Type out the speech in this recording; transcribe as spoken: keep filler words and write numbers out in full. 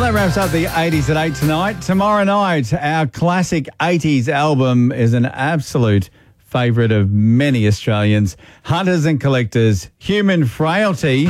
that wraps up the eighties at eight tonight. Tomorrow night, our classic eighties album is an absolute favourite of many Australians. Hunters and Collectors, Human Frailty.